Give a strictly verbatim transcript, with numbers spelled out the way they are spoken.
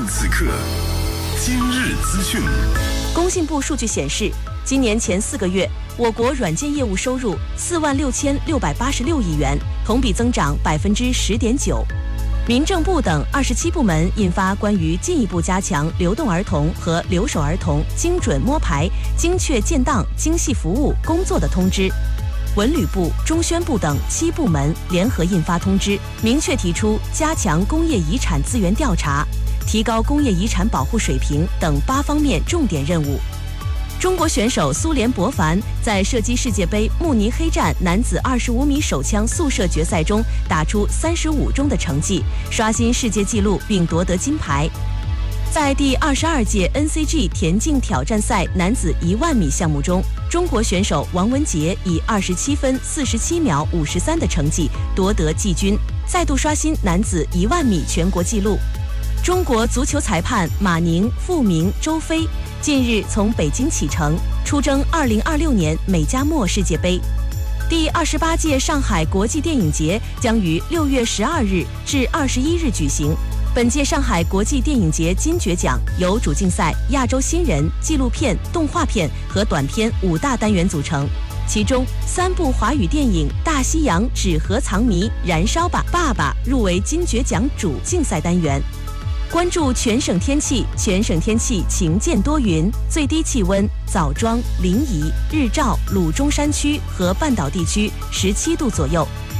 此刻，今日资讯。 工信部数据显示，今年前四个月，我国软件业务收入四万六千六百八十六亿元，同比增长百分之十点九。民政部等二十七部门印发关于进一步加强流动儿童和留守儿童精准摸排、精确建档、精细服务工作的通知。文旅部、中宣部等七部门联合印发通知，明确提出加强工业遗产资源调查、提高工业遗产保护水平等八方面重点任务。中国选手苏联博凡在射击世界杯慕尼黑站男子二十五米手枪速射决赛中打出三十五中的成绩，刷新世界纪录并夺得金牌。在第二十二届 N C G 田径挑战赛男子一万米项目中，中国选手王文杰以二十七分四十七秒五十三的成绩夺得季军，再度刷新男子一万米全国纪录。中国足球裁判马宁、傅明、周飞近日从北京启程，出征二零二六年美加墨世界杯。第二十八届上海国际电影节将于六月十二日至二十一日举行。本届上海国际电影节金爵奖由主竞赛、亚洲新人、纪录片、动画片和短片五大单元组成，其中三部华语电影《大西洋纸盒藏谜》、《燃烧吧爸爸》入围金爵奖主竞赛单元。关注全省天气，全省天气晴间多云，最低气温枣庄、临沂、日照、鲁中山区和半岛地区十七度左右，